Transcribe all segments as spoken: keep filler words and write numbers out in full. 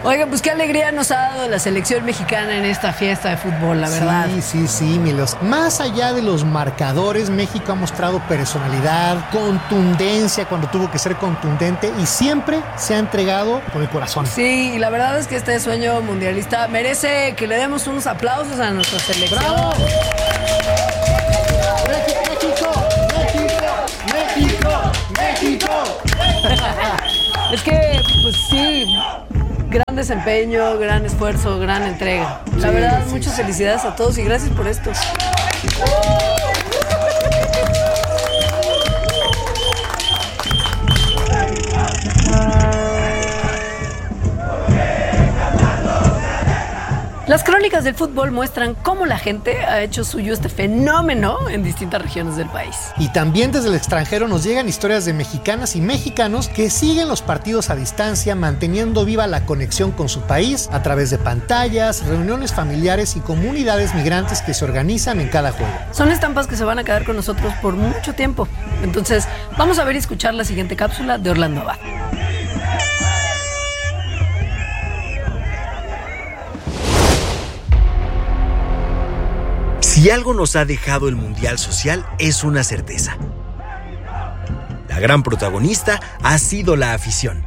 Oigan, pues qué alegría nos ha dado la selección mexicana en esta fiesta de fútbol, la verdad. Sí, sí, sí, Milos. Más allá de los marcadores, México ha mostrado personalidad, contundencia cuando tuvo que ser contundente y siempre se ha entregado con el corazón. Sí, y la verdad es que este sueño mundialista merece que le demos unos aplausos a nuestra selección. ¡Bravo! ¡México! ¡México! ¡México! Es que, pues sí, gran desempeño, gran esfuerzo, gran entrega. La Sí, verdad, sí, muchas sí. felicidades a todos y gracias por esto. Las crónicas del fútbol muestran cómo la gente ha hecho suyo este fenómeno en distintas regiones del país. Y también desde el extranjero nos llegan historias de mexicanas y mexicanos que siguen los partidos a distancia, manteniendo viva la conexión con su país a través de pantallas, reuniones familiares y comunidades migrantes que se organizan en cada juego. Son estampas que se van a quedar con nosotros por mucho tiempo. Entonces, vamos a ver y escuchar la siguiente cápsula de Orlando Abad. Si algo nos ha dejado el Mundial Social es una certeza. La gran protagonista ha sido la afición.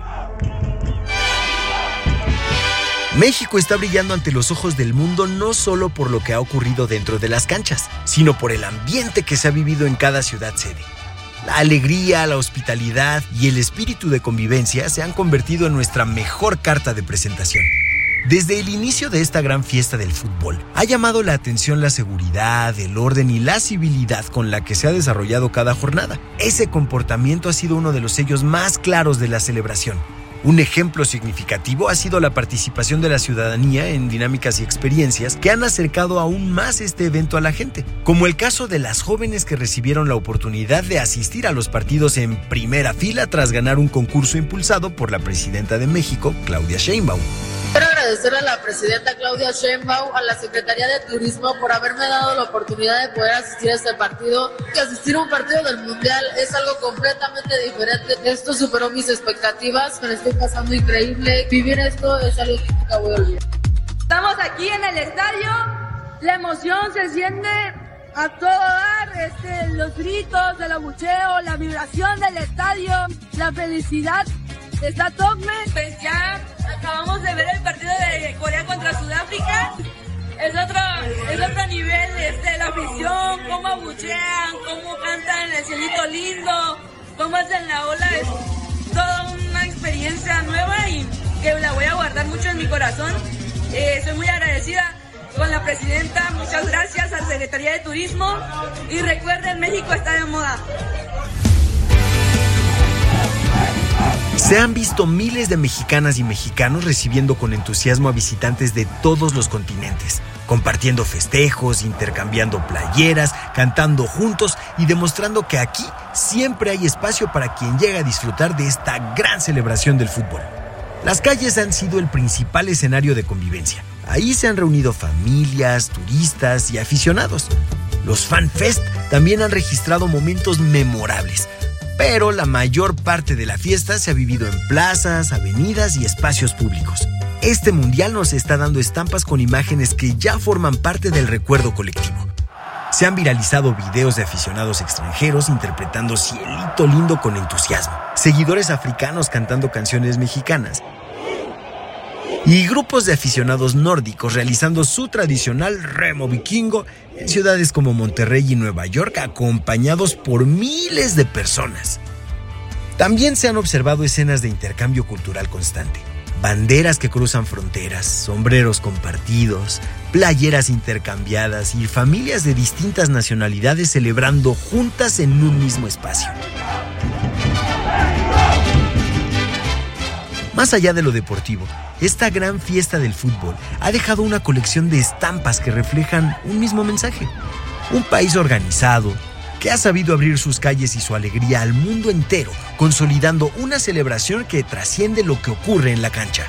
México está brillando ante los ojos del mundo no solo por lo que ha ocurrido dentro de las canchas, sino por el ambiente que se ha vivido en cada ciudad sede. La alegría, la hospitalidad y el espíritu de convivencia se han convertido en nuestra mejor carta de presentación. Desde el inicio de esta gran fiesta del fútbol, ha llamado la atención la seguridad, el orden y la civilidad con la que se ha desarrollado cada jornada. Ese comportamiento ha sido uno de los sellos más claros de la celebración. Un ejemplo significativo ha sido la participación de la ciudadanía en dinámicas y experiencias que han acercado aún más este evento a la gente, como el caso de las jóvenes que recibieron la oportunidad de asistir a los partidos en primera fila tras ganar un concurso impulsado por la presidenta de México, Claudia Sheinbaum. Quiero agradecer a la presidenta Claudia Sheinbaum, a la Secretaría de Turismo por haberme dado la oportunidad de poder asistir a este partido. Que asistir a un partido del Mundial es algo completamente diferente. Esto superó mis expectativas, me lo estoy pasando increíble. Vivir esto es algo que nunca voy a olvidar. Estamos aquí en el estadio, la emoción se siente a todo dar, este, los gritos, el abucheo, la vibración del estadio, la felicidad. Está Togme. Pues ya acabamos de ver el partido de Corea contra Sudáfrica. Es otro, es otro nivel, este, la afición, cómo abuchean, cómo cantan el cielito lindo, cómo hacen la ola. Es toda una experiencia nueva y que la voy a guardar mucho en mi corazón. Eh, soy muy agradecida con la presidenta. Muchas gracias a la Secretaría de Turismo. Y recuerden, México está de moda. Se han visto miles de mexicanas y mexicanos recibiendo con entusiasmo a visitantes de todos los continentes, compartiendo festejos, intercambiando playeras, cantando juntos y demostrando que aquí siempre hay espacio para quien llega a disfrutar de esta gran celebración del fútbol. Las calles han sido el principal escenario de convivencia. Ahí se han reunido familias, turistas y aficionados. Los FanFest también han registrado momentos memorables, pero la mayor parte de la fiesta se ha vivido en plazas, avenidas y espacios públicos. Este mundial nos está dando estampas con imágenes que ya forman parte del recuerdo colectivo. Se han viralizado videos de aficionados extranjeros interpretando Cielito Lindo con entusiasmo, seguidores africanos cantando canciones mexicanas y grupos de aficionados nórdicos realizando su tradicional remo vikingo en ciudades como Monterrey y Nueva York, acompañados por miles de personas. También se han observado escenas de intercambio cultural constante. Banderas que cruzan fronteras, sombreros compartidos, playeras intercambiadas y familias de distintas nacionalidades celebrando juntas en un mismo espacio. Más allá de lo deportivo, esta gran fiesta del fútbol ha dejado una colección de estampas que reflejan un mismo mensaje. Un país organizado, que ha sabido abrir sus calles y su alegría al mundo entero, consolidando una celebración que trasciende lo que ocurre en la cancha.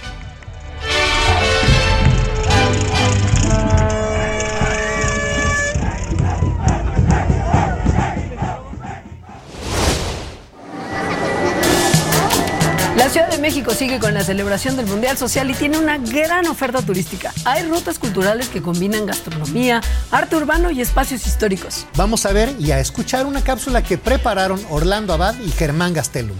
La Ciudad de México sigue con la celebración del Mundial Social y tiene una gran oferta turística. Hay rutas culturales que combinan gastronomía, arte urbano y espacios históricos. Vamos a ver y a escuchar una cápsula que prepararon Orlando Abad y Germán Gastelum.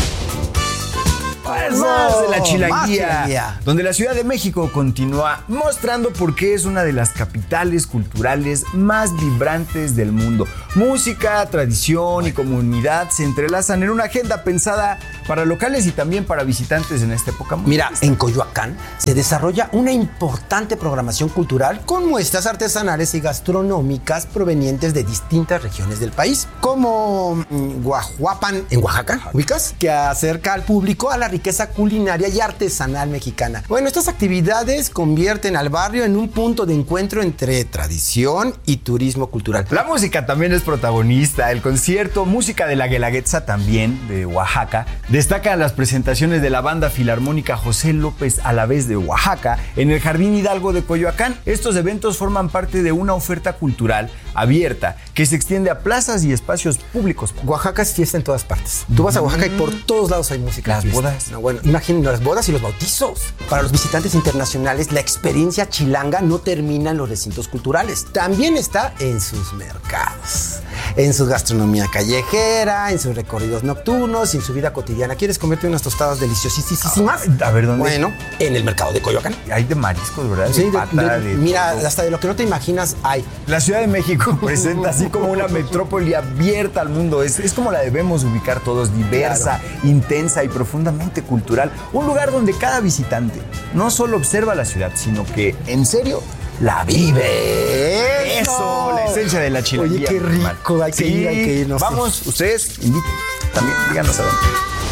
Pues más de la chilanguía, más chilanguía, donde la Ciudad de México continúa mostrando por qué es una de las capitales culturales más vibrantes del mundo. Música, tradición y comunidad se entrelazan en una agenda pensada para locales y también para visitantes en esta época. Mira, en Coyoacán se desarrolla una importante programación cultural con muestras artesanales y gastronómicas provenientes de distintas regiones del país, como mm, Guajuapan en Oaxaca, ubicas, que acerca al público a la riqueza culinaria y artesanal mexicana. Bueno, estas actividades convierten al barrio en un punto de encuentro entre tradición y turismo cultural. La música también es protagonista. El concierto Música de la Guelaguetza, también de Oaxaca, destacan las presentaciones de la banda filarmónica José López Alavés de Oaxaca en el Jardín Hidalgo de Coyoacán. Estos eventos forman parte de una oferta cultural abierta que se extiende a plazas y espacios públicos. Oaxaca es fiesta en todas partes. Tú vas a Oaxaca y por todos lados hay música. Las bodas. No, bueno, imaginen las bodas y los bautizos. Para los visitantes internacionales, la experiencia chilanga no termina en los recintos culturales. También está en sus mercados, en su gastronomía callejera, en sus recorridos nocturnos y en su vida cotidiana. ¿Quieres comerte unas tostadas deliciosísimas? A ver, ¿dónde? Bueno, en el mercado de Coyoacán. Hay de mariscos, ¿verdad? De Sí, de, pata, de, de mira, todo. hasta de lo que no te imaginas hay. La Ciudad de México presenta así como una metrópoli abierta al mundo. Es, es como la debemos ubicar todos, diversa, claro, intensa y profundamente cultural. Un lugar donde cada visitante no solo observa la ciudad, sino que, en serio, la vive. ¡Eso! Eso, la esencia de la chilanguía. Oye, qué rico, hay que sí, ir, hay que ir. No vamos, sé. Ustedes inviten. También díganos a dónde.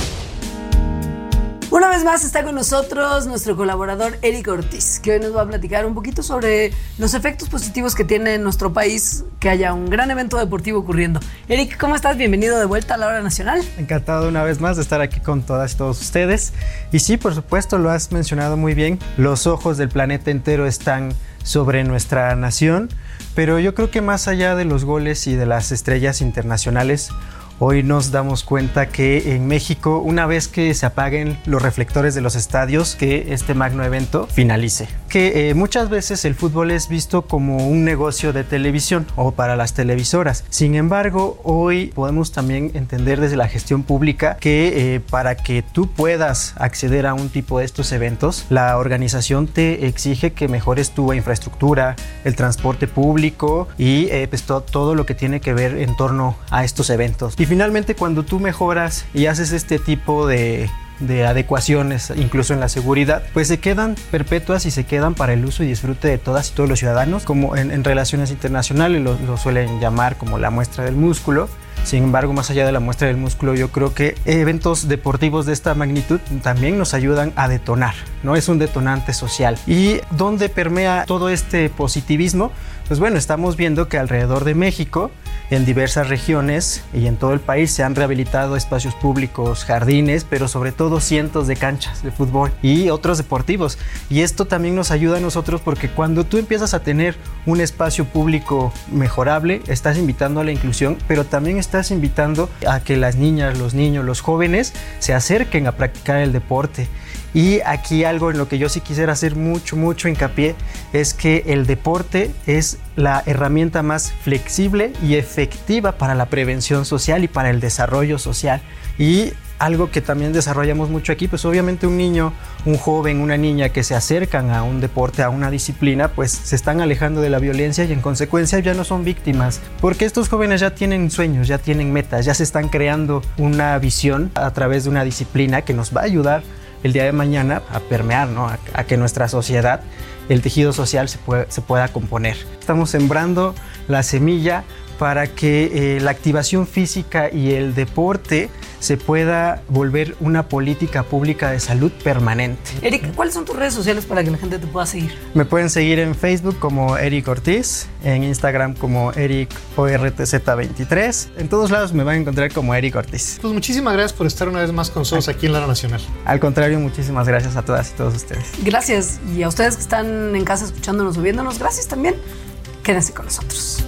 Una vez más está con nosotros nuestro colaborador Eric Ortiz, que hoy nos va a platicar un poquito sobre los efectos positivos que tiene en nuestro país que haya un gran evento deportivo ocurriendo. Eric, ¿cómo estás? Bienvenido de vuelta a la Hora Nacional. Encantado una vez más de estar aquí con todas y todos ustedes. Y sí, por supuesto, lo has mencionado muy bien. Los ojos del planeta entero están sobre nuestra nación, pero yo creo que más allá de los goles y de las estrellas internacionales, hoy nos damos cuenta que en México, una vez que se apaguen los reflectores de los estadios, que este magno evento finalice. Que eh, muchas veces el fútbol es visto como un negocio de televisión o para las televisoras. Sin embargo, hoy podemos también entender desde la gestión pública que eh, para que tú puedas acceder a un tipo de estos eventos, la organización te exige que mejores tu infraestructura, el transporte público y eh, pues, to- todo lo que tiene que ver en torno a estos eventos. Y finalmente, cuando tú mejoras y haces este tipo de, de adecuaciones, incluso en la seguridad, pues se quedan perpetuas y se quedan para el uso y disfrute de todas y todos los ciudadanos, como en, en relaciones internacionales lo, lo suelen llamar como la muestra del músculo. Sin embargo, más allá de la muestra del músculo, yo creo que eventos deportivos de esta magnitud también nos ayudan a detonar, ¿no? Es un detonante social. ¿Y dónde permea todo este positivismo? Pues bueno, estamos viendo que alrededor de México, en diversas regiones y en todo el país, se han rehabilitado espacios públicos, jardines, pero sobre todo cientos de canchas de fútbol y otros deportivos. Y esto también nos ayuda a nosotros porque cuando tú empiezas a tener un espacio público mejorable, estás invitando a la inclusión, pero también estás invitando a que las niñas, los niños, los jóvenes se acerquen a practicar el deporte. Y aquí algo en lo que yo sí quisiera hacer mucho, mucho hincapié es que el deporte es la herramienta más flexible y efectiva para la prevención social y para el desarrollo social. Y algo que también desarrollamos mucho aquí, pues obviamente un niño, un joven, una niña que se acercan a un deporte, a una disciplina, pues se están alejando de la violencia y en consecuencia ya no son víctimas, porque estos jóvenes ya tienen sueños, ya tienen metas, ya se están creando una visión a través de una disciplina que nos va a ayudar el día de mañana a permear, ¿no? a, a que nuestra sociedad, el tejido social se, puede, se pueda componer. Estamos sembrando la semilla para que eh, la activación física y el deporte se pueda volver una política pública de salud permanente. Eric, ¿cuáles son tus redes sociales para que la gente te pueda seguir? Me pueden seguir en Facebook como Eric Ortiz, en Instagram como Eric O R T Z veintitrés. En todos lados me van a encontrar como Eric Ortiz. Pues muchísimas gracias por estar una vez más con nosotros aquí en la Hora Nacional. Al contrario, muchísimas gracias a todas y todos ustedes. Gracias. Y a ustedes que están en casa escuchándonos o viéndonos, gracias también. Quédense con nosotros.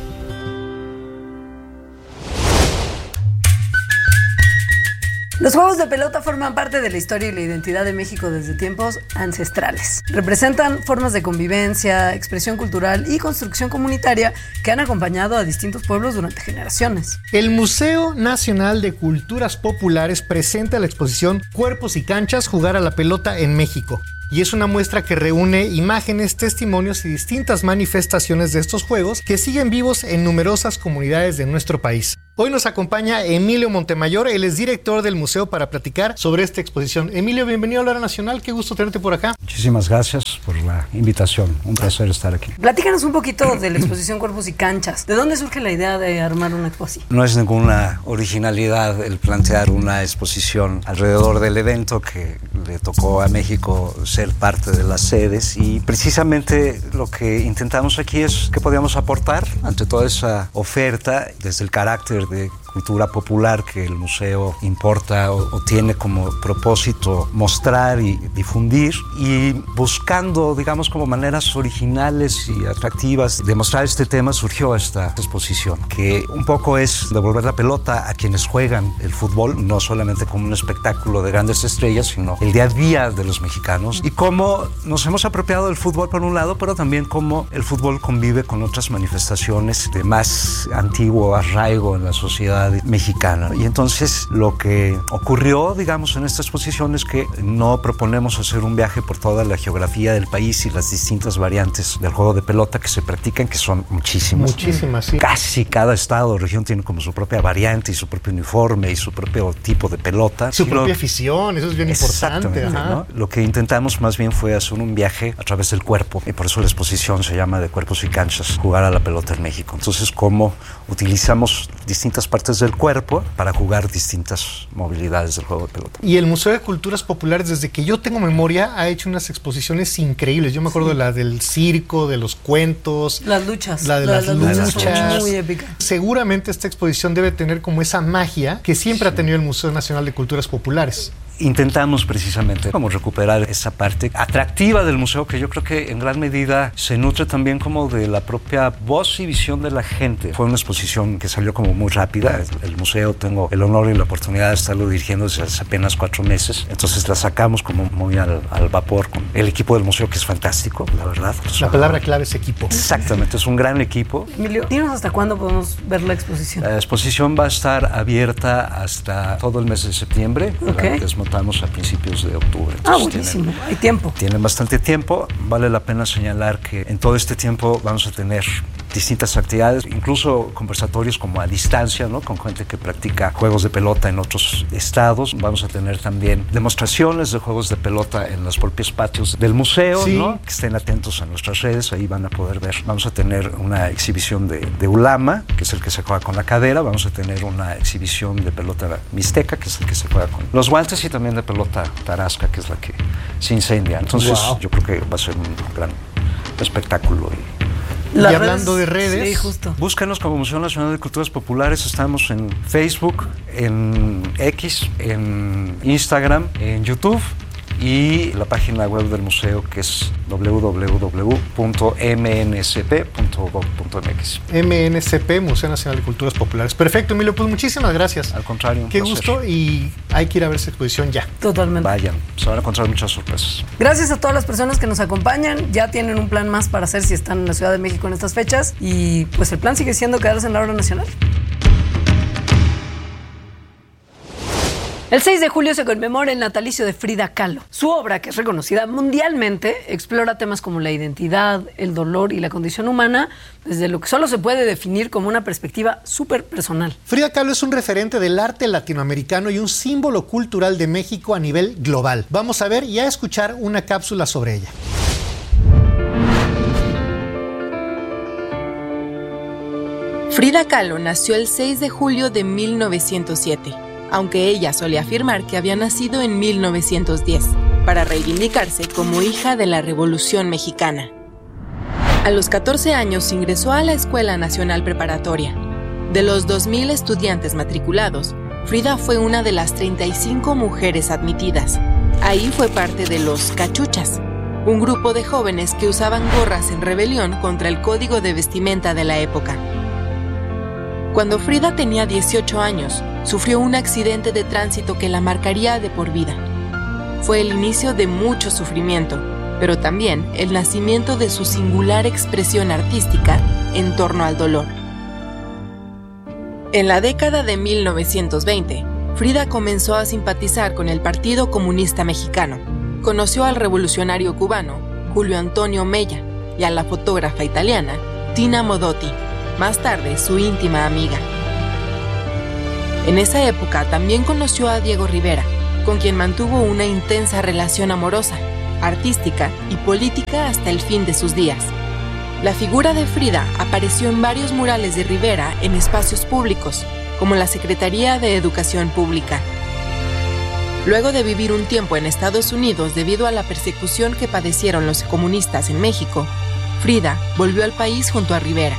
Los juegos de pelota forman parte de la historia y la identidad de México desde tiempos ancestrales. Representan formas de convivencia, expresión cultural y construcción comunitaria que han acompañado a distintos pueblos durante generaciones. El Museo Nacional de Culturas Populares presenta la exposición Cuerpos y Canchas, jugar a la pelota en México. Y es una muestra que reúne imágenes, testimonios y distintas manifestaciones de estos juegos que siguen vivos en numerosas comunidades de nuestro país. Hoy nos acompaña Emilio Montemayor, él es director del museo, para platicar sobre esta exposición. Emilio, bienvenido a La Hora Nacional, qué gusto tenerte por acá. Muchísimas gracias por la invitación, un placer estar aquí. Platícanos un poquito de la exposición Cuerpos y Canchas. ¿De dónde surge la idea de armar una exposición? No es ninguna originalidad el plantear una exposición alrededor del evento que le tocó a México ser parte de las sedes, y precisamente lo que intentamos aquí es que podíamos aportar ante toda esa oferta desde el carácter de cultura popular que el museo importa o, o tiene como propósito mostrar y difundir, y buscando, digamos, como maneras originales y atractivas de mostrar este tema, surgió esta exposición, que un poco es devolver la pelota a quienes juegan el fútbol, no solamente como un espectáculo de grandes estrellas, sino el día a día de los mexicanos, y cómo nos hemos apropiado del fútbol por un lado, pero también cómo el fútbol convive con otras manifestaciones de más antiguo arraigo en la sociedad mexicana. Y entonces lo que ocurrió, digamos, en esta exposición es que no proponemos hacer un viaje por toda la geografía del país y las distintas variantes del juego de pelota que se practican, que son muchísimas. Muchísimas, sí. Casi cada estado o región tiene como su propia variante y su propio uniforme y su propio tipo de pelota. Su Sino, propia afición, eso es bien importante. Ajá. ¿no? Lo que intentamos más bien fue hacer un viaje a través del cuerpo, y por eso la exposición se llama De Cuerpos y Canchas, jugar a la pelota en México. Entonces, cómo utilizamos distintas partes del cuerpo para jugar distintas movilidades del juego de pelota. Y el Museo de Culturas Populares, desde que yo tengo memoria, ha hecho unas exposiciones increíbles. Yo me acuerdo sí. de la del circo, de los cuentos. Las luchas. La de la las, de luchas. las luchas. Muy épica. Seguramente esta exposición debe tener como esa magia que siempre sí. ha tenido el Museo Nacional de Culturas Populares. Intentamos precisamente como recuperar esa parte atractiva del museo, que yo creo que en gran medida se nutre también como de la propia voz y visión de la gente. Fue una exposición que salió como muy rápida. El museo, tengo el honor y la oportunidad de estarlo dirigiendo desde hace apenas cuatro meses. Entonces la sacamos como muy al, al vapor con el equipo del museo, que es fantástico, la verdad. La palabra clave es equipo. Exactamente, es un gran equipo. Emilio, dinos hasta cuándo podemos ver la exposición. La exposición va a estar abierta hasta todo el mes de septiembre. Okay. Estamos a principios de octubre. Entonces, ah, buenísimo. Tienen, Hay tiempo. Tienen bastante tiempo. Vale la pena señalar que en todo este tiempo vamos a tener distintas actividades, incluso conversatorios como a distancia, ¿no? Con gente que practica juegos de pelota en otros estados. Vamos a tener también demostraciones de juegos de pelota en los propios patios del museo, sí. ¿no? Que estén atentos a nuestras redes, ahí van a poder ver. Vamos a tener una exhibición de, de ulama, que es el que se juega con la cadera. Vamos a tener una exhibición de pelota mixteca, que es el que se juega con los guantes, y también de pelota tarasca, que es la que se incendia. Entonces, wow. yo creo que va a ser un gran espectáculo. Y, y hablando de redes, sí, justo. Búscanos como Museo Nacional de Culturas Populares. Estamos en Facebook, en X, en Instagram, en YouTube, y la página web del museo, que es doble u doble u doble u punto m n c p punto gov punto m x. M N C P, Museo Nacional de Culturas Populares. Perfecto, Emilio, pues muchísimas gracias. Al contrario, un Qué placer. gusto, y hay que ir a ver esta exposición ya. Totalmente. Vayan, se van a encontrar muchas sorpresas. Gracias a todas las personas que nos acompañan. Ya tienen un plan más para hacer si están en la Ciudad de México en estas fechas, y pues el plan sigue siendo quedarse en la Hora Nacional. El seis de julio se conmemora el natalicio de Frida Kahlo. Su obra, que es reconocida mundialmente, explora temas como la identidad, el dolor y la condición humana desde lo que solo se puede definir como una perspectiva súper personal. Frida Kahlo es un referente del arte latinoamericano y un símbolo cultural de México a nivel global. Vamos a ver y a escuchar una cápsula sobre ella. Frida Kahlo nació el seis de julio de mil novecientos siete. Aunque ella solía afirmar que había nacido en mil novecientos diez, para reivindicarse como hija de la Revolución Mexicana. A los catorce años ingresó a la Escuela Nacional Preparatoria. De los dos mil estudiantes matriculados, Frida fue una de las treinta y cinco mujeres admitidas. Ahí fue parte de los Cachuchas, un grupo de jóvenes que usaban gorras en rebelión contra el código de vestimenta de la época. Cuando Frida tenía dieciocho años, sufrió un accidente de tránsito que la marcaría de por vida. Fue el inicio de mucho sufrimiento, pero también el nacimiento de su singular expresión artística en torno al dolor. En la década de mil novecientos veinte, Frida comenzó a simpatizar con el Partido Comunista Mexicano. Conoció al revolucionario cubano Julio Antonio Mella y a la fotógrafa italiana Tina Modotti, más tarde su íntima amiga. En esa época también conoció a Diego Rivera, con quien mantuvo una intensa relación amorosa, artística y política hasta el fin de sus días. La figura de Frida apareció en varios murales de Rivera en espacios públicos, como la Secretaría de Educación Pública. Luego de vivir un tiempo en Estados Unidos debido a la persecución que padecieron los comunistas en México, Frida volvió al país junto a Rivera.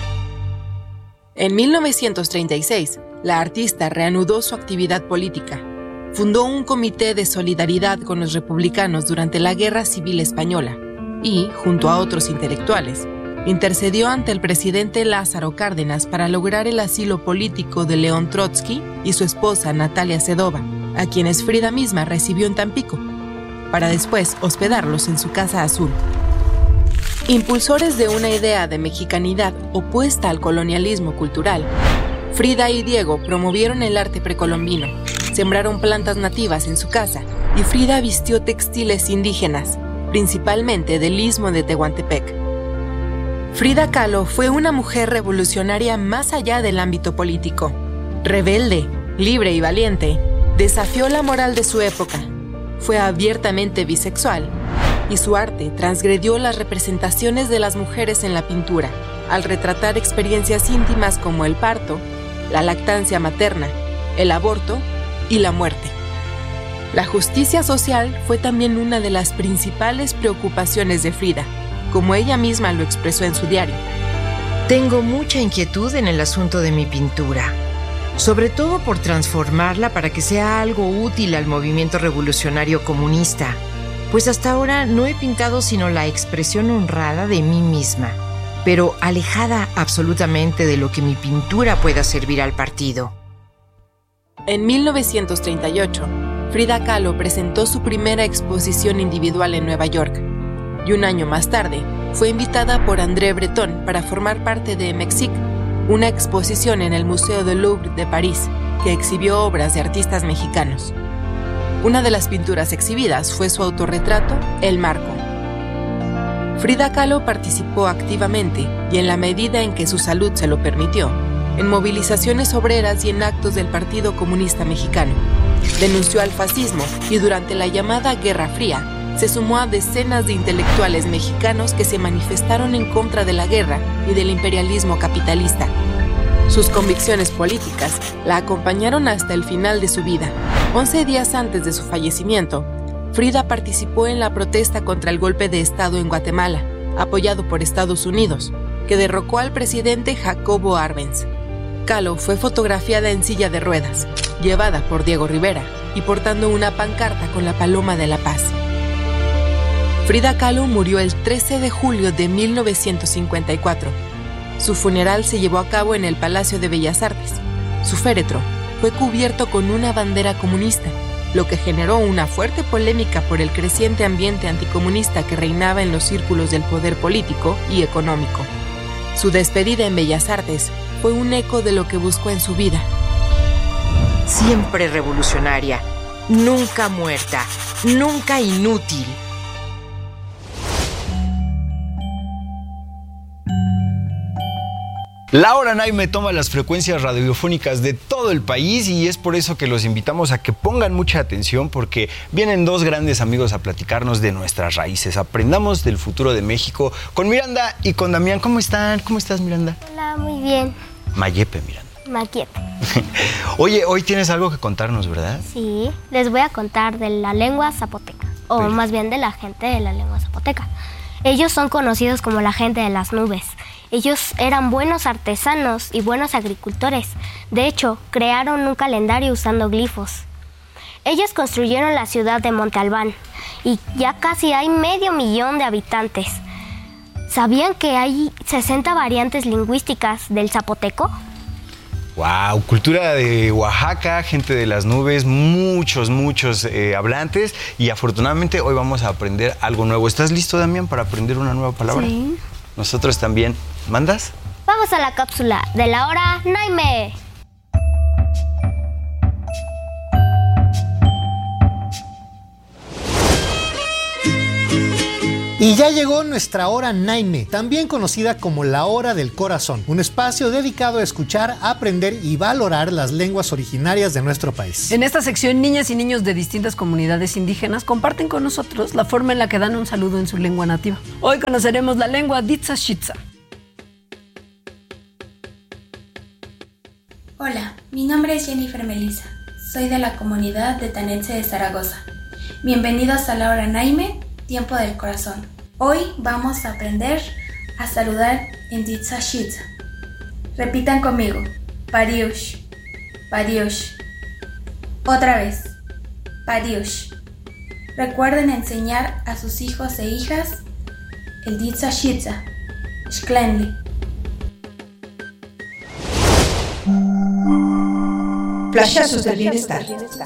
En mil novecientos treinta y seis, la artista reanudó su actividad política. Fundó un comité de solidaridad con los republicanos durante la Guerra Civil Española y, junto a otros intelectuales, intercedió ante el presidente Lázaro Cárdenas para lograr el asilo político de León Trotsky y su esposa Natalia Sedova, a quienes Frida misma recibió en Tampico, para después hospedarlos en su Casa Azul. Impulsores de una idea de mexicanidad opuesta al colonialismo cultural, Frida y Diego promovieron el arte precolombino, sembraron plantas nativas en su casa y Frida vistió textiles indígenas, principalmente del Istmo de Tehuantepec. Frida Kahlo fue una mujer revolucionaria más allá del ámbito político. Rebelde, libre y valiente, desafió la moral de su época. Fue abiertamente bisexual y su arte transgredió las representaciones de las mujeres en la pintura, al retratar experiencias íntimas como el parto, la lactancia materna, el aborto y la muerte. La justicia social fue también una de las principales preocupaciones de Frida, como ella misma lo expresó en su diario. Tengo mucha inquietud en el asunto de mi pintura, sobre todo por transformarla para que sea algo útil al movimiento revolucionario comunista, pues hasta ahora no he pintado sino la expresión honrada de mí misma, pero alejada absolutamente de lo que mi pintura pueda servir al partido. En mil novecientos treinta y ocho, Frida Kahlo presentó su primera exposición individual en Nueva York, y un año más tarde fue invitada por André Breton para formar parte de Mexique, una exposición en el Museo del Louvre de París que exhibió obras de artistas mexicanos. Una de las pinturas exhibidas fue su autorretrato, El Marco. Frida Kahlo participó activamente y en la medida en que su salud se lo permitió, en movilizaciones obreras y en actos del Partido Comunista Mexicano. Denunció al fascismo y durante la llamada Guerra Fría se sumó a decenas de intelectuales mexicanos que se manifestaron en contra de la guerra y del imperialismo capitalista. Sus convicciones políticas la acompañaron hasta el final de su vida. Once días antes de su fallecimiento, Frida participó en la protesta contra el golpe de Estado en Guatemala, apoyado por Estados Unidos, que derrocó al presidente Jacobo Arbenz. Kahlo fue fotografiada en silla de ruedas, llevada por Diego Rivera y portando una pancarta con la paloma de la paz. Frida Kahlo murió el trece de julio de mil novecientos cincuenta y cuatro. Su funeral se llevó a cabo en el Palacio de Bellas Artes. Su féretro fue cubierto con una bandera comunista, lo que generó una fuerte polémica por el creciente ambiente anticomunista que reinaba en los círculos del poder político y económico. Su despedida en Bellas Artes fue un eco de lo que buscó en su vida. Siempre revolucionaria, nunca muerta, nunca inútil. Laura Naime toma las frecuencias radiofónicas de todo el país y es por eso que los invitamos a que pongan mucha atención porque vienen dos grandes amigos a platicarnos de nuestras raíces. Aprendamos del futuro de México con Miranda y con Damián. ¿Cómo están? ¿Cómo estás, Miranda? Hola, muy bien. Mayepe, Miranda. Maquiepe. Oye, hoy tienes algo que contarnos, ¿verdad? Sí, les voy a contar de la lengua zapoteca, o Pero... más bien de la gente de la lengua zapoteca. Ellos son conocidos como la gente de las nubes. Ellos eran buenos artesanos y buenos agricultores. De hecho, crearon un calendario usando glifos. Ellos construyeron la ciudad de Monte Albán y ya casi hay medio millón de habitantes. ¿Sabían que hay sesenta variantes lingüísticas del zapoteco? Wow, cultura de Oaxaca, gente de las nubes, muchos, muchos eh, hablantes y afortunadamente hoy vamos a aprender algo nuevo. ¿Estás listo, Damián, para aprender una nueva palabra? Sí. Nosotros también. ¿Mandas? Vamos a la cápsula de la hora Naime. Y ya llegó nuestra hora Naime, también conocida como la hora del corazón, un espacio dedicado a escuchar, aprender y valorar las lenguas originarias de nuestro país. En esta sección, niñas y niños de distintas comunidades indígenas comparten con nosotros la forma en la que dan un saludo en su lengua nativa. Hoy conoceremos la lengua Ditzashitza. Hola, mi nombre es Jennifer Melissa. Soy de la comunidad de Tanetse de Zaragoza. Bienvenidos a la hora Naime, tiempo del corazón. Hoy vamos a aprender a saludar en Ditzashitza. Repitan conmigo. Pariush, pariush. Otra vez. Pariush. Recuerden enseñar a sus hijos e hijas el Ditzashitza. Shklenli. Flashazos del bienestar.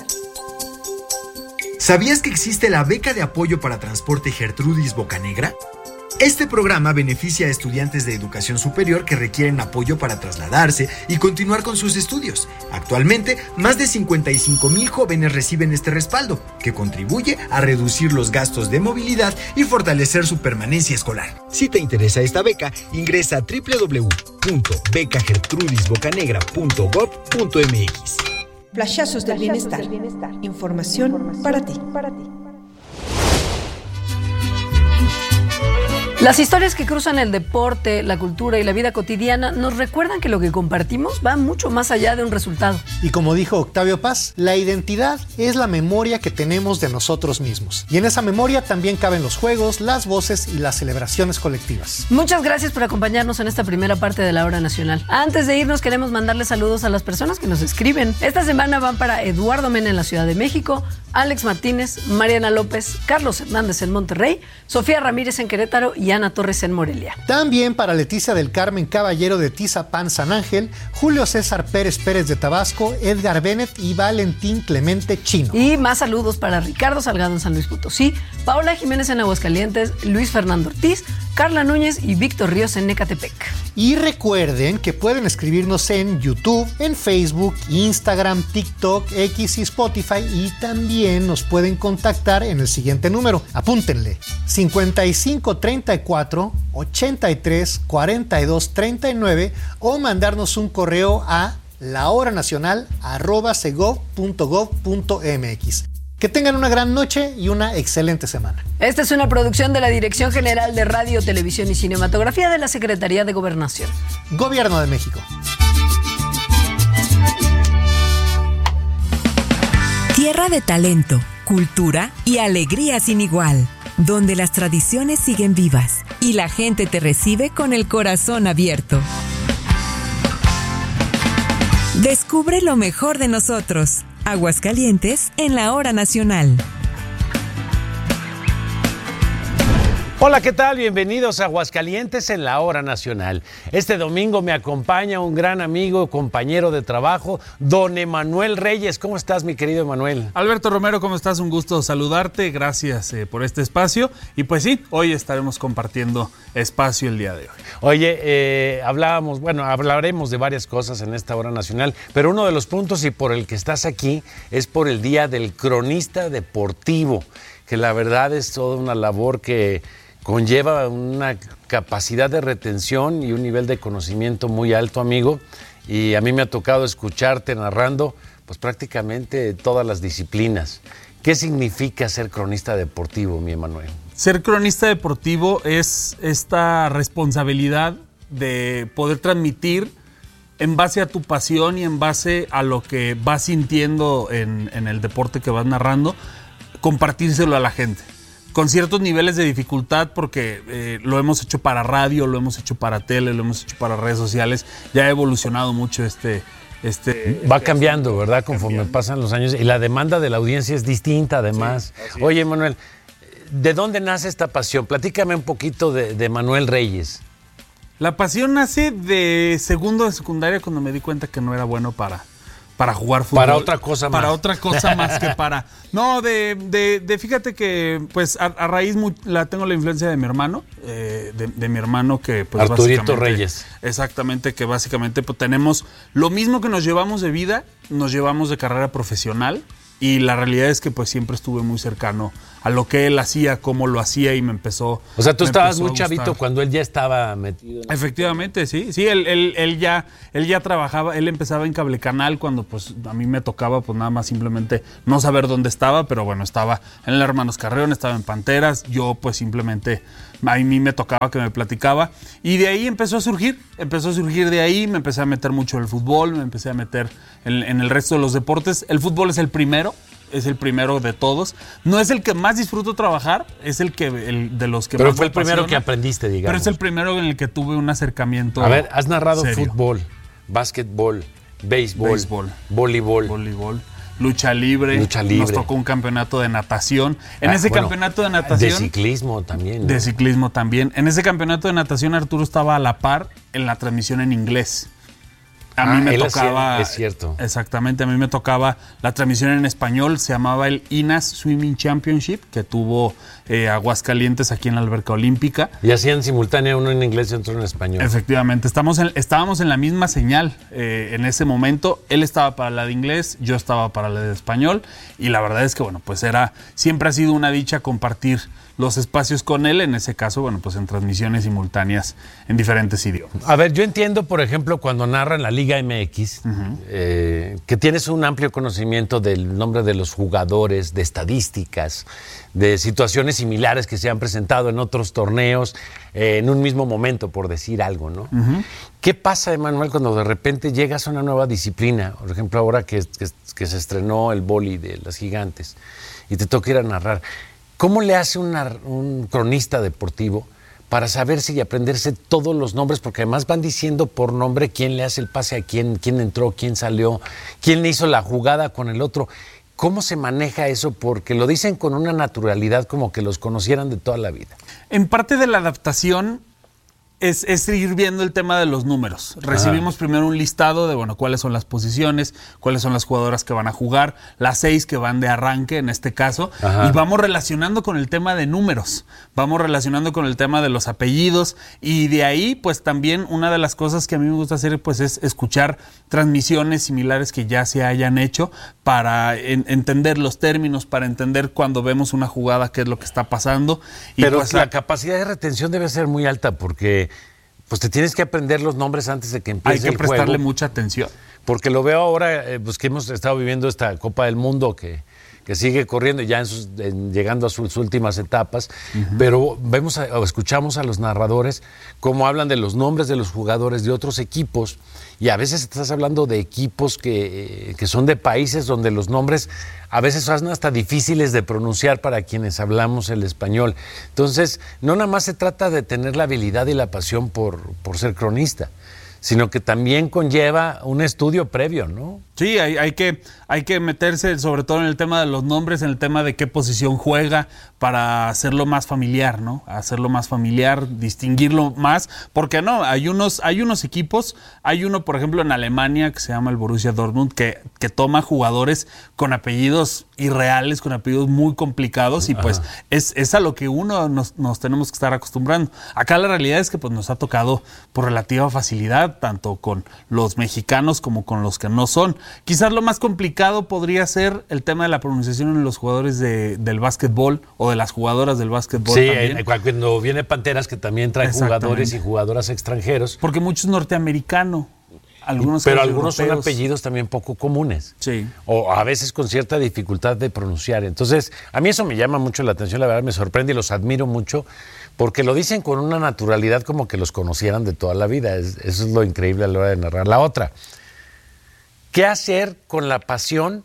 ¿Sabías que existe la beca de apoyo para transporte Gertrudis Bocanegra? Este programa beneficia a estudiantes de educación superior que requieren apoyo para trasladarse y continuar con sus estudios. Actualmente, más de cincuenta y cinco mil jóvenes reciben este respaldo, que contribuye a reducir los gastos de movilidad y fortalecer su permanencia escolar. Si te interesa esta beca, ingresa a doble u doble u doble u punto beca gertrudis bocanegra punto gob punto eme equis. Flashazos del bienestar. Información para ti. Las historias que cruzan el deporte, la cultura y la vida cotidiana nos recuerdan que lo que compartimos va mucho más allá de un resultado. Y como dijo Octavio Paz, la identidad es la memoria que tenemos de nosotros mismos. Y en esa memoria también caben los juegos, las voces y las celebraciones colectivas. Muchas gracias por acompañarnos en esta primera parte de la Hora Nacional. Antes de irnos, queremos mandarles saludos a las personas que nos escriben. Esta semana van para Eduardo Mena en la Ciudad de México, Alex Martínez, Mariana López, Carlos Hernández en Monterrey, Sofía Ramírez en Querétaro y Ana Torres en Morelia. También para Leticia del Carmen Caballero de Tizapán, San Ángel, Julio César Pérez Pérez de Tabasco, Edgar Bennett y Valentín Clemente Chino. Y más saludos para Ricardo Salgado en San Luis Potosí, Paola Jiménez en Aguascalientes, Luis Fernando Ortiz, Carla Núñez y Víctor Ríos en Ecatepec. Y recuerden que pueden escribirnos en YouTube, en Facebook, Instagram, TikTok, X y Spotify, y también nos pueden contactar en el siguiente número. Apúntenle: cincuenta y cinco treinta y cuatro ochenta y tres cuarenta y dos treinta y nueve o mandarnos un correo a lahoranacional arroba segov punto gov punto mx. Que tengan una gran noche y una excelente semana. Esta es una producción de la Dirección General de Radio, Televisión y Cinematografía de la Secretaría de Gobernación. Gobierno de México. Tierra de talento, cultura y alegría sin igual, donde las tradiciones siguen vivas y la gente te recibe con el corazón abierto. Descubre lo mejor de nosotros. Aguascalientes en la Hora Nacional. Hola, ¿qué tal? Bienvenidos a Aguascalientes en la Hora Nacional. Este domingo me acompaña un gran amigo, compañero de trabajo, don Emanuel Reyes. ¿Cómo estás, mi querido Emanuel? Alberto Romero, ¿cómo estás? Un gusto saludarte. Gracias eh, por este espacio. Y pues sí, hoy estaremos compartiendo espacio el día de hoy. Oye, eh, hablábamos, bueno, hablaremos de varias cosas en esta Hora Nacional, pero uno de los puntos y por el que estás aquí es por el Día del Cronista Deportivo, que la verdad es toda una labor que conlleva una capacidad de retención y un nivel de conocimiento muy alto, amigo, y a mí me ha tocado escucharte narrando pues prácticamente todas las disciplinas. ¿Qué significa ser cronista deportivo, mi Emanuel? Ser cronista deportivo es esta responsabilidad de poder transmitir en base a tu pasión y en base a lo que vas sintiendo en, en el deporte que vas narrando, compartírselo a la gente. Con ciertos niveles de dificultad, porque eh, lo hemos hecho para radio, lo hemos hecho para tele, lo hemos hecho para redes sociales. Ya ha evolucionado mucho este... este Va este, cambiando, este, ¿verdad? Conforme cambiando. Pasan los años. Y la demanda de la audiencia es distinta, además. Sí, Oye, Manuel, ¿de dónde nace esta pasión? Platícame un poquito de, de Manuel Reyes. La pasión nace de segundo de secundaria cuando me di cuenta que no era bueno para, para jugar fútbol. Para otra cosa más. Para otra cosa más que para... No, de, de, de fíjate que pues a, a raíz muy, la tengo la influencia de mi hermano, eh, de, de mi hermano que pues Arturito Reyes. Exactamente, que básicamente pues tenemos lo mismo que nos llevamos de vida, nos llevamos de carrera profesional. Y la realidad es que pues siempre estuve muy cercano a lo que él hacía, cómo lo hacía y me empezó. O sea, tú me estabas empezó muy a chavito gustar. cuando él ya estaba metido. En... Efectivamente, sí, sí, él, él, él ya, él ya trabajaba, él empezaba en Cable Canal cuando pues a mí me tocaba pues nada más simplemente no saber dónde estaba, pero bueno, estaba en el Hermanos Carreón, estaba en Panteras, yo pues simplemente a mí me tocaba que me platicaba y de ahí empezó a surgir, empezó a surgir de ahí, me empecé a meter mucho en el fútbol, me empecé a meter en, en el resto de los deportes. El fútbol es el primero. Es el primero de todos. No es el que más disfruto trabajar, es el que el de los que Pero más fue me el primero apasiona, que aprendiste, digamos. Pero es el primero en el que tuve un acercamiento. A ver, has narrado serio. fútbol, básquetbol, béisbol, Béisbol, voleibol, voleibol, lucha libre. Lucha libre. Nos tocó un campeonato de natación. En Ah, ese bueno, campeonato de natación. de ciclismo también, ¿no? De ciclismo también. En ese campeonato de natación Arturo estaba a la par en la transmisión en inglés. A mí Ah, me él tocaba. hacía- es cierto. Exactamente, a mí me tocaba la transmisión en español. Se llamaba el I N A S Swimming Championship, que tuvo eh, Aguascalientes aquí en la alberca olímpica. Y hacían simultánea uno en inglés y otro en español. Efectivamente, estamos en- estábamos en la misma señal eh, en ese momento. Él estaba para la de inglés, yo estaba para la de español. Y la verdad es que, bueno, pues era. Siempre ha sido una dicha compartir los espacios con él. En ese caso, bueno, pues en transmisiones simultáneas en diferentes idiomas. A ver, yo entiendo, por ejemplo, cuando narran la Liga M X, eh, que tienes un amplio conocimiento del nombre de los jugadores, de estadísticas, de situaciones similares que se han presentado en otros torneos, eh, en un mismo momento, por decir algo, ¿no? Ujú. ¿Qué pasa, Emanuel, cuando de repente llegas a una nueva disciplina? Por ejemplo, ahora que, que, que se estrenó el vóley de las Gigantes y te toca ir a narrar. ¿Cómo le hace un, nar- un cronista deportivo para saberse y aprenderse todos los nombres? Porque además van diciendo por nombre quién le hace el pase a quién, quién entró, quién salió, quién le hizo la jugada con el otro. ¿Cómo se maneja eso? Porque lo dicen con una naturalidad como que los conocieran de toda la vida. En parte de la adaptación es, es ir viendo el tema de los números. Recibimos primero un listado de, bueno, cuáles son las posiciones, cuáles son las jugadoras que van a jugar, las seis que van de arranque en este caso, Ajá. y vamos relacionando con el tema de números, vamos relacionando con el tema de los apellidos, y de ahí, pues también una de las cosas que a mí me gusta hacer, pues es escuchar transmisiones similares que ya se hayan hecho para en- entender los términos, para entender cuando vemos una jugada qué es lo que está pasando. Y Pero pues, la capacidad de retención debe ser muy alta porque pues te tienes que aprender los nombres antes de que empiece hay que el prestarle juego. mucha atención. Porque lo veo ahora, eh, pues que hemos estado viviendo esta Copa del Mundo que, que sigue corriendo ya en sus- en- llegando a sus últimas etapas, pero vemos a- o escuchamos a los narradores cómo hablan de los nombres de los jugadores de otros equipos y a veces estás hablando de equipos que, eh, que son de países donde los nombres a veces son hasta difíciles de pronunciar para quienes hablamos el español. Entonces, no nada más se trata de tener la habilidad y la pasión por, por ser cronista, sino que también conlleva un estudio previo, ¿no? Sí, hay, hay, que, hay que meterse sobre todo en el tema de los nombres, en el tema de qué posición juega para hacerlo más familiar, ¿no? Hacerlo más familiar, distinguirlo más, porque no, hay unos, hay unos equipos, hay uno por ejemplo en Alemania que se llama el Borussia Dortmund, que, que toma jugadores con apellidos irreales, con apellidos muy complicados y pues es, es a lo que uno nos, nos tenemos que estar acostumbrando. Acá la realidad es que pues nos ha tocado por relativa facilidad, tanto con los mexicanos como con los que no son. Quizás lo más complicado podría ser el tema de la pronunciación en los jugadores de, del básquetbol o de las jugadoras del básquetbol Sí, también. eh, cuando viene Panteras que también trae jugadores y Exactamente. jugadoras extranjeros. Porque muchos norteamericanos, algunos pero casos algunos son europeos. apellidos también poco comunes. Sí. O a veces con cierta dificultad de pronunciar. Entonces, a mí eso me llama mucho la atención, la verdad me sorprende y los admiro mucho, porque lo dicen con una naturalidad como que los conocieran de toda la vida. Es- eso es lo increíble a la hora de narrar. La otra, ¿qué hacer con la pasión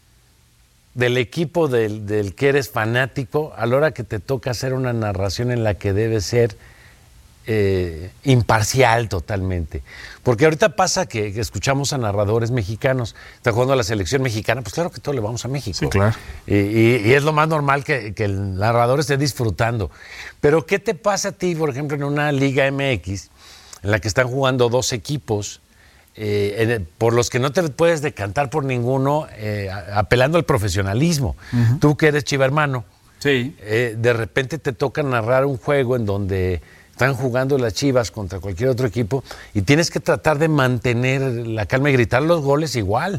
del equipo del, del que eres fanático a la hora que te toca hacer una narración en la que debe ser eh, imparcial totalmente? Porque ahorita pasa que, que escuchamos a narradores mexicanos, está jugando a la selección mexicana, pues claro que todos le vamos a México. Sí, claro. Y, y- y es lo más normal que, que el narrador esté disfrutando. Pero ¿qué te pasa a ti, por ejemplo, en una Liga M X, en la que están jugando dos equipos, eh, en, por los que no te puedes decantar por ninguno, eh, apelando al profesionalismo. Uh-huh. Tú que eres chivermano, sí. eh, de repente te toca narrar un juego en donde están jugando las Chivas contra cualquier otro equipo y tienes que tratar de mantener la calma y gritar los goles igual.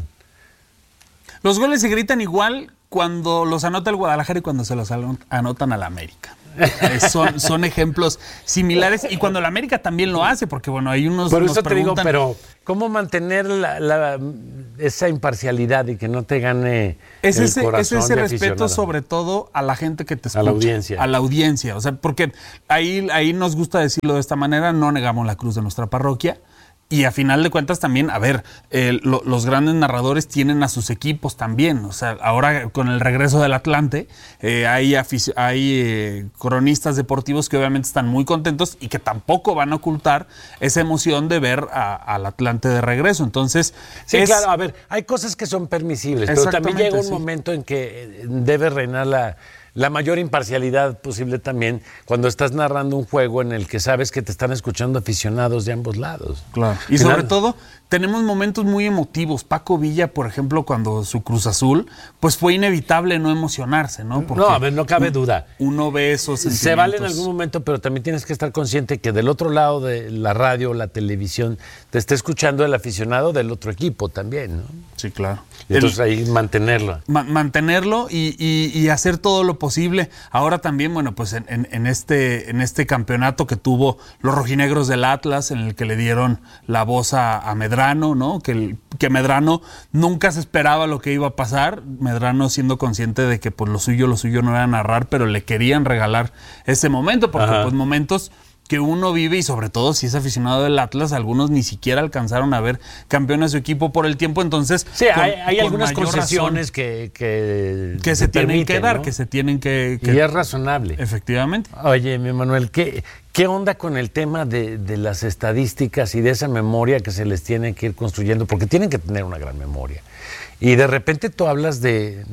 Los goles se gritan igual cuando los anota el Guadalajara y cuando se los anotan al América. Eh, son, son ejemplos similares y cuando la América también lo hace, porque bueno, hay unos Por nos eso te digo, preguntan, pero ¿cómo mantener la, la, esa imparcialidad y que no te gane es el ese, corazón es ese de respeto aficionado? sobre todo a la gente que te escucha. A la audiencia. A la audiencia, o sea, porque ahí, ahí nos gusta decirlo de esta manera, no negamos la cruz de nuestra parroquia. Y a final de cuentas también, a ver, eh, lo, los grandes narradores tienen a sus equipos también. O sea, ahora con el regreso del Atlante, eh, hay, afici- hay eh, cronistas deportivos que obviamente están muy contentos y que tampoco van a ocultar esa emoción de ver a, al Atlante de regreso. Entonces, sí, es... claro, a ver, hay cosas que son permisibles, pero también llega un sí. momento en que debe reinar la... La mayor imparcialidad posible también cuando estás narrando un juego en el que sabes que te están escuchando aficionados de ambos lados. Claro. Y Final... sobre todo, tenemos momentos muy emotivos. Paco Villa, por ejemplo, cuando su Cruz Azul, pues fue inevitable no emocionarse, ¿no? Porque no, a ver, no cabe duda. Uno ve esos sentimientos. Se vale en algún momento, pero también tienes que estar consciente que del otro lado de la radio, la televisión, te está escuchando el aficionado del otro equipo también, ¿no? Sí, claro. Y entonces el, ahí mantenerlo. Ma- mantenerlo y, y, y hacer todo lo posible. Ahora también, bueno, pues en, en, en, este, en este campeonato que tuvo los rojinegros del Atlas, en el que le dieron la voz a, a Medrano, ¿no? Que, el, que Medrano nunca se esperaba lo que iba a pasar. Medrano siendo consciente de que pues lo suyo, lo suyo no era narrar, pero le querían regalar ese momento, porque Ajá. pues momentos que uno vive y sobre todo si es aficionado del Atlas, algunos ni siquiera alcanzaron a ver campeón a su equipo por el tiempo, entonces sí, con, hay, hay con algunas concesiones razón, que, que que se, se tienen permiten, que dar, ¿no? que se tienen que, que... Y es razonable. Efectivamente. Oye, mi Manuel, ¿qué, qué onda con el tema de, de las estadísticas y de esa memoria que se les tiene que ir construyendo? Porque tienen que tener una gran memoria. Y de repente tú hablas de,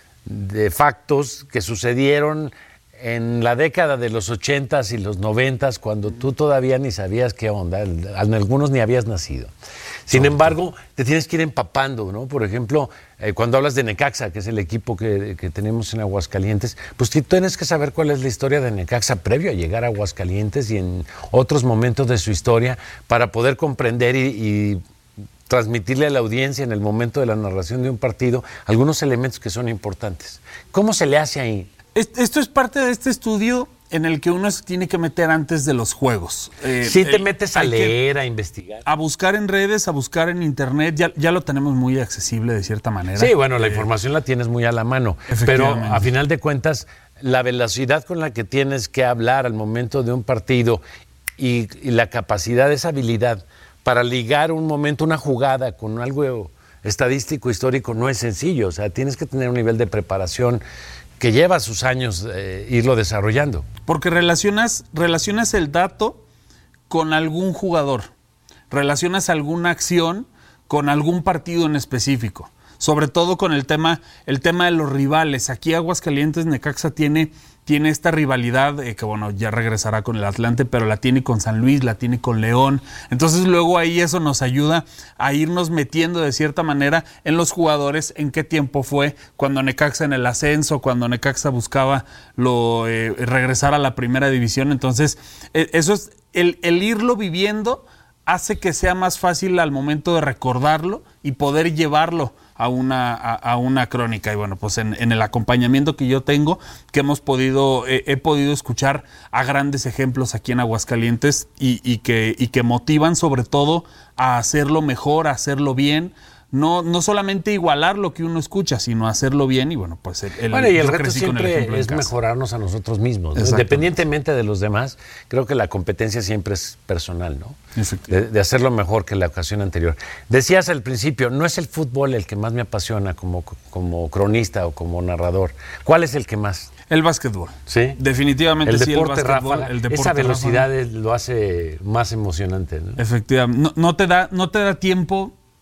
de factos que sucedieron en la década de los ochentas y los noventas, cuando tú todavía ni sabías qué onda, en algunos ni habías nacido. Sin no, embargo, te tienes que ir empapando, ¿no? Por ejemplo, eh, cuando hablas de Necaxa, que es el equipo que, que tenemos en Aguascalientes, pues tú tienes que saber cuál es la historia de Necaxa previo a llegar a Aguascalientes y en otros momentos de su historia para poder comprender y, y transmitirle a la audiencia en el momento de la narración de un partido algunos elementos que son importantes. ¿Cómo se le hace ahí? Esto es parte de este estudio en el que uno se tiene que meter antes de los juegos. Eh, sí te metes eh, a leer, a investigar. A buscar en redes, a buscar en internet, ya, ya lo tenemos muy accesible de cierta manera. Sí, bueno, la eh, información la tienes muy a la mano, pero a final de cuentas, la velocidad con la que tienes que hablar al momento de un partido y, y la capacidad, esa habilidad para ligar un momento, una jugada con algo estadístico, histórico, no es sencillo. O sea, tienes que tener un nivel de preparación que lleva sus años eh, irlo desarrollando. Porque relacionas, relacionas el dato con algún jugador, relacionas alguna acción con algún partido en específico, sobre todo con el tema, el tema de los rivales. Aquí Aguascalientes, Necaxa tiene, tiene esta rivalidad eh, que bueno, ya regresará con el Atlante, pero la tiene con San Luis, la tiene con León. Entonces luego ahí eso nos ayuda a irnos metiendo de cierta manera en los jugadores, en qué tiempo fue, cuando Necaxa en el ascenso, cuando Necaxa buscaba lo, eh, regresar a la primera división. Entonces eh, eso es, el, el irlo viviendo hace que sea más fácil al momento de recordarlo y poder llevarlo a una, a, a una crónica. Y bueno, pues en, en el acompañamiento que yo tengo, que hemos podido, eh, he podido escuchar a grandes ejemplos aquí en Aguascalientes y, y, que, y que motivan sobre todo a hacerlo mejor, a hacerlo bien. No, no solamente igualar lo que uno escucha, sino hacerlo bien. Y bueno, pues el, el, bueno, y el reto siempre es mejorarnos a nosotros mismos, ¿no? Independientemente de los demás. Creo que la competencia siempre es personal, ¿no? De, de hacerlo mejor que la ocasión anterior. Decías al principio, no es el fútbol el que más me apasiona como, como cronista o como narrador. ¿Cuál es el que más? El básquetbol. Sí. Definitivamente el sí, deporte, el básquetbol. Rafa, el deporte, esa velocidad Rafa. Es, lo hace más emocionante, ¿no? Efectivamente. No, no, te da, no te da tiempo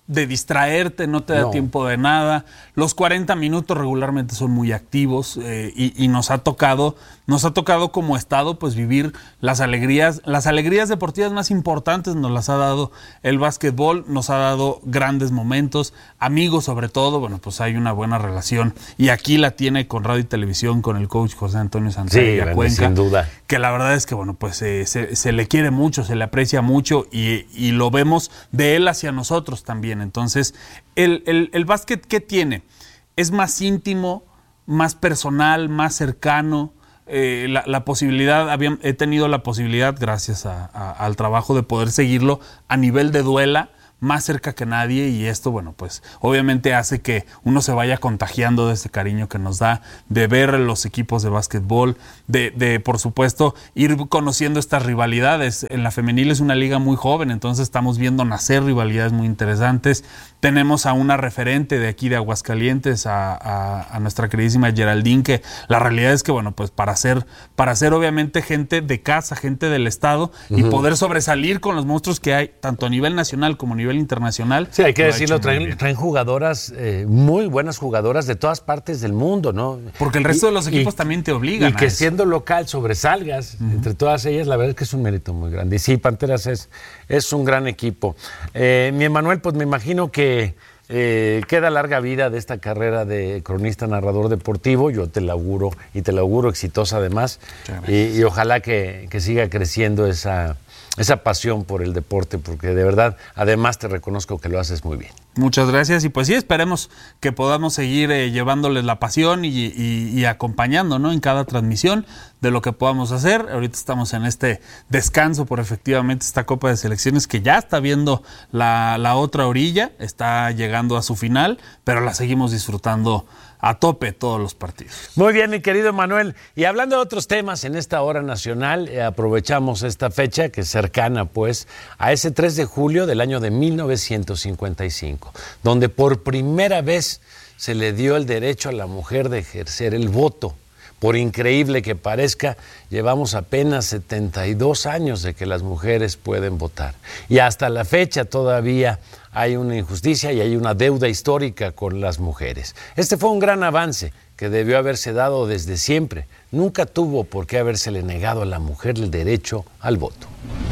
de distraerte, no te da No. tiempo de nada. Los cuarenta minutos regularmente son muy activos eh, y, y nos ha tocado, nos ha tocado como Estado pues vivir las alegrías, las alegrías deportivas más importantes nos las ha dado el básquetbol, nos ha dado grandes momentos, amigos sobre todo, bueno, pues hay una buena relación y aquí la tiene con Radio y Televisión, con el coach José Antonio Santana Sí, Cuenca, sin duda. que la verdad es que bueno, pues eh, se, se le quiere mucho, se le aprecia mucho y, y lo vemos de él hacia nosotros también. Entonces, el, el, el básquet, ¿qué tiene? Es más íntimo, más personal, más cercano. Eh, la, la posibilidad, había, he tenido la posibilidad, gracias a, a, al trabajo, de poder seguirlo a nivel de duela, más cerca que nadie, y esto, bueno, pues obviamente hace que uno se vaya contagiando de ese cariño que nos da, de ver los equipos de básquetbol, de, de por supuesto, ir conociendo estas rivalidades. En la femenil es una liga muy joven, entonces estamos viendo nacer rivalidades muy interesantes. Tenemos a una referente de aquí de Aguascalientes, a, a, a nuestra queridísima Geraldine, que la realidad es que, bueno, pues para ser, para ser obviamente gente de casa, gente del estado, uh-huh. y poder sobresalir con los monstruos que hay, tanto a nivel nacional como a nivel internacional. Sí, hay que decirlo, traen, traen, traen jugadoras, eh, muy buenas jugadoras de todas partes del mundo, ¿no? Porque el resto y, de los equipos y, también te obligan. Y que a eso. siendo local sobresalgas, uh-huh. entre todas ellas, la verdad es que es un mérito muy grande. Y sí, Panteras es, es un gran equipo. Eh, mi Emanuel, pues me imagino que Eh, queda larga vida de esta carrera de cronista narrador deportivo. Yo te la auguro y te la auguro exitosa además, y, y ojalá que, que siga creciendo esa, esa pasión por el deporte, porque de verdad además te reconozco que lo haces muy bien. Muchas gracias, y pues sí, esperemos que podamos seguir eh, llevándoles la pasión y, y, y acompañando, ¿no?, en cada transmisión de lo que podamos hacer. Ahorita estamos en este descanso por efectivamente esta Copa de Selecciones que ya está viendo la, la otra orilla, está llegando a su final, pero la seguimos disfrutando a tope todos los partidos. Muy bien, mi querido Manuel. Y hablando de otros temas en esta hora nacional, eh, aprovechamos esta fecha que es cercana, pues, a ese tres de julio del año de mil novecientos cincuenta y cinco, donde por primera vez se le dio el derecho a la mujer de ejercer el voto. Por increíble que parezca, llevamos apenas setenta y dos años de que las mujeres pueden votar. Y hasta la fecha todavía hay una injusticia y hay una deuda histórica con las mujeres. Este fue un gran avance que debió haberse dado desde siempre. Nunca tuvo por qué habérsele negado a la mujer el derecho al voto.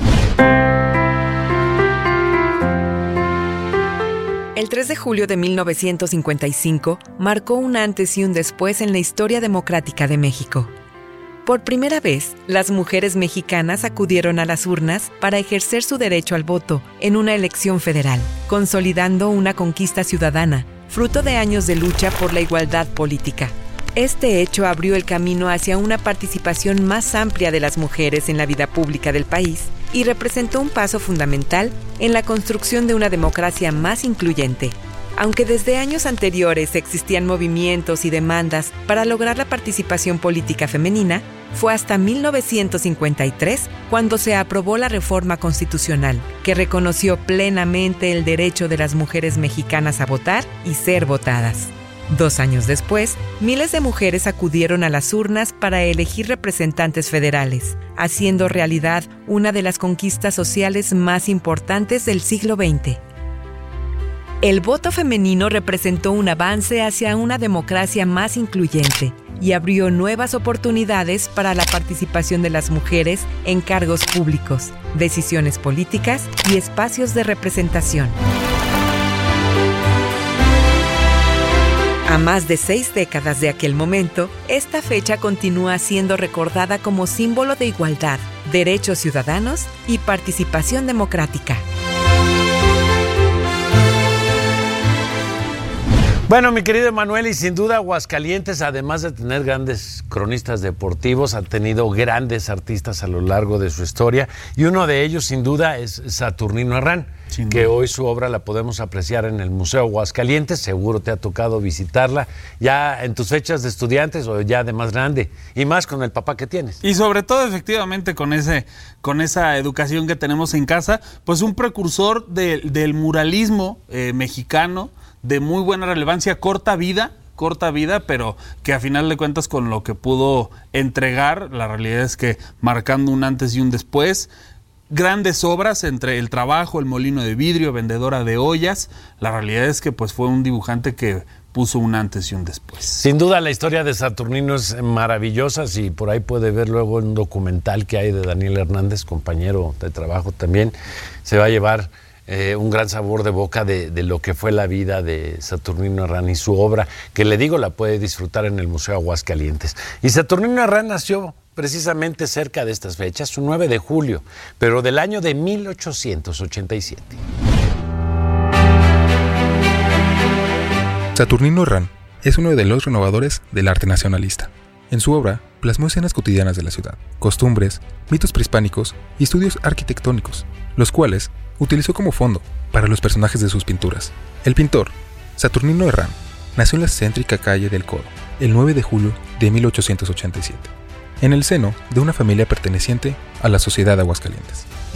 El tres de julio de mil novecientos cincuenta y cinco marcó un antes y un después en la historia democrática de México. Por primera vez, las mujeres mexicanas acudieron a las urnas para ejercer su derecho al voto en una elección federal, consolidando una conquista ciudadana, fruto de años de lucha por la igualdad política. Este hecho abrió el camino hacia una participación más amplia de las mujeres en la vida pública del país y representó un paso fundamental en la construcción de una democracia más incluyente. Aunque desde años anteriores existían movimientos y demandas para lograr la participación política femenina, fue hasta mil novecientos cincuenta y tres cuando se aprobó la reforma constitucional, que reconoció plenamente el derecho de las mujeres mexicanas a votar y ser votadas. Dos años después, miles de mujeres acudieron a las urnas para elegir representantes federales, haciendo realidad una de las conquistas sociales más importantes del siglo veinte. El voto femenino representó un avance hacia una democracia más incluyente y abrió nuevas oportunidades para la participación de las mujeres en cargos públicos, decisiones políticas y espacios de representación. A más de seis décadas de aquel momento, esta fecha continúa siendo recordada como símbolo de igualdad, derechos ciudadanos y participación democrática. Bueno, mi querido Emanuel, y sin duda Aguascalientes, además de tener grandes cronistas deportivos, ha tenido grandes artistas a lo largo de su historia, y uno de ellos sin duda es Saturnino Herrán, que hoy su obra la podemos apreciar en el Museo Aguascalientes. Seguro te ha tocado visitarla ya en tus fechas de estudiantes o ya de más grande, y más con el papá que tienes. Y sobre todo efectivamente con ese con esa educación que tenemos en casa, pues un precursor de, del muralismo eh, mexicano, de muy buena relevancia, corta vida, corta vida, pero que a final de cuentas con lo que pudo entregar, la realidad es que marcando un antes y un después. grandes obras entre el trabajo, el molino de vidrio, vendedora de ollas. La realidad es que pues fue un dibujante que puso un antes y un después. Sin duda la historia de Saturnino es maravillosa, y por ahí puede ver luego un documental que hay de Daniel Hernández, compañero de trabajo también. Se va a llevar eh, un gran sabor de boca de, de lo que fue la vida de Saturnino Herrán y su obra, que le digo la puede disfrutar en el Museo Aguascalientes. Y Saturnino Herrán nació precisamente cerca de estas fechas, un nueve de julio, pero del año de mil ochocientos ochenta y siete. Saturnino Herrán es uno de los renovadores del arte nacionalista. En su obra plasmó escenas cotidianas de la ciudad, costumbres, mitos prehispánicos y estudios arquitectónicos, los cuales utilizó como fondo para los personajes de sus pinturas. El pintor, Saturnino Herrán, nació en la céntrica calle del Codo, el nueve de julio de mil ochocientos ochenta y siete, en el seno de una familia perteneciente a la Sociedad de Aguascalientes.